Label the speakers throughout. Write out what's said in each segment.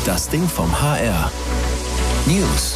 Speaker 1: Das Ding vom HR. News.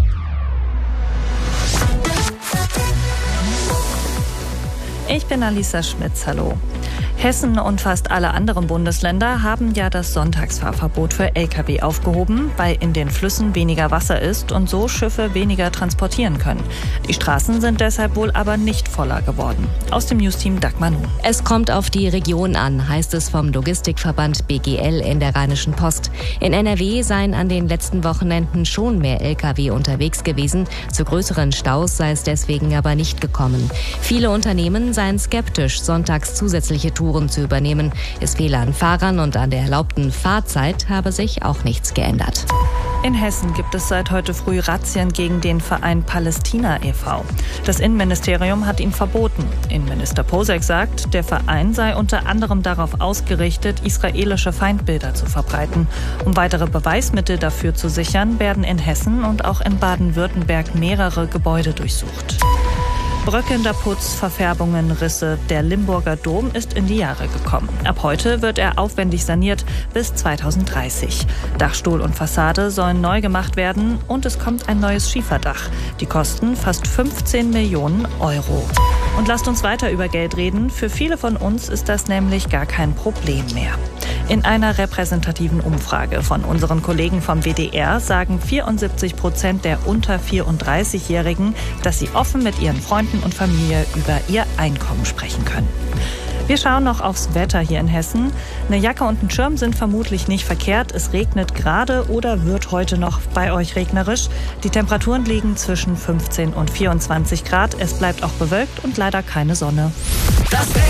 Speaker 2: Ich bin Alisa Schmitz, hallo. Hessen und fast alle anderen Bundesländer haben ja das Sonntagsfahrverbot für Lkw aufgehoben, weil in den Flüssen weniger Wasser ist und so Schiffe weniger transportieren können. Die Straßen sind deshalb wohl aber nicht voller geworden. Aus dem Newsteam Dagmar Nuhn.
Speaker 3: Es kommt auf die Region an, heißt es vom Logistikverband BGL in der Rheinischen Post. In NRW seien an den letzten Wochenenden schon mehr Lkw unterwegs gewesen. Zu größeren Staus sei es deswegen aber nicht gekommen. Viele Unternehmen seien skeptisch, sonntags zusätzliche Touren zu übernehmen. Es fehle an Fahrern und an der erlaubten Fahrzeit habe sich auch nichts geändert.
Speaker 2: In Hessen gibt es seit heute früh Razzien gegen den Verein Palästina e.V. Das Innenministerium hat ihn verboten. Innenminister Posek sagt, der Verein sei unter anderem darauf ausgerichtet, israelische Feindbilder zu verbreiten. Um weitere Beweismittel dafür zu sichern, werden in Hessen und auch in Baden-Württemberg mehrere Gebäude durchsucht. Bröckelnder Putz, Verfärbungen, Risse. Der Limburger Dom ist in die Jahre gekommen. Ab heute wird er aufwendig saniert bis 2030. Dachstuhl und Fassade sollen neu gemacht werden und es kommt ein neues Schieferdach. Die kosten fast 15 Millionen Euro. Und lasst uns weiter über Geld reden. Für viele von uns ist das nämlich gar kein Problem mehr. In einer repräsentativen Umfrage von unseren Kollegen vom WDR sagen 74% der unter 34-Jährigen, dass sie offen mit ihren Freunden und Familie über ihr Einkommen sprechen können. Wir schauen noch aufs Wetter hier in Hessen. Eine Jacke und ein Schirm sind vermutlich nicht verkehrt. Es regnet gerade oder wird heute noch bei euch regnerisch. Die Temperaturen liegen zwischen 15 und 24 Grad. Es bleibt auch bewölkt und leider keine Sonne.
Speaker 1: Das Ding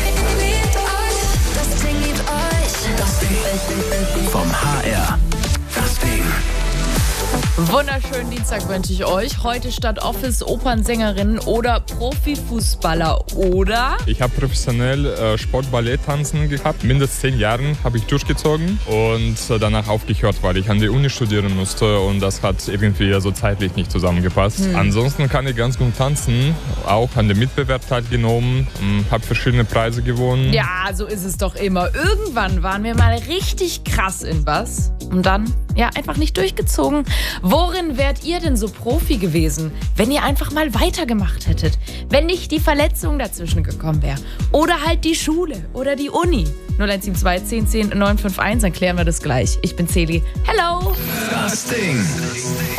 Speaker 1: vom HR. Das Ding.
Speaker 4: Wunderschönen Dienstag wünsche ich euch. Heute statt Office Opernsängerin oder Profifußballer oder?
Speaker 5: Ich habe professionell Sport-Ballett-Tanzen gehabt. Mindestens 10 Jahren habe ich durchgezogen und danach aufgehört, weil ich an der Uni studieren musste und das hat irgendwie so zeitlich nicht zusammengepasst. Ansonsten kann ich ganz gut tanzen, auch an dem Mitbewerb teilgenommen, habe verschiedene Preise gewonnen.
Speaker 4: Ja, so ist es doch immer. Irgendwann waren wir mal richtig krass in was und dann einfach nicht durchgezogen. Worin wärt ihr denn so Profi gewesen, wenn ihr einfach mal weitergemacht hättet? Wenn nicht die Verletzung dazwischen gekommen wäre? Oder halt die Schule oder die Uni? 0172 10 10 951, dann klären wir das gleich. Ich bin Celi. Hello!
Speaker 1: Das Ding.